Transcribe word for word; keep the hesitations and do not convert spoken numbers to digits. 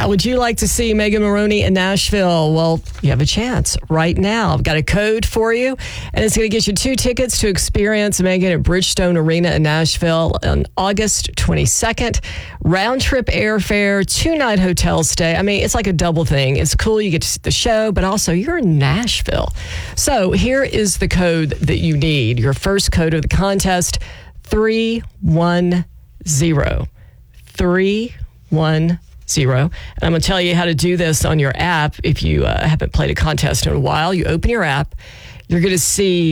How would you like to see Megan Moroney in Nashville? Well, you have a chance right now. I've got a code for you, and it's going to get you two tickets to experience Megan at Bridgestone Arena in Nashville on August twenty-second. Round-trip airfare, two-night hotel stay. I mean, it's like a double thing. It's cool. You get to see the show, but also you're in Nashville. So here is the code that you need. Your first code of the contest, three one zero. three one zero. And I'm going to tell you how to do this on your app. If you uh, haven't played a contest in a while, you open your app. You're going to see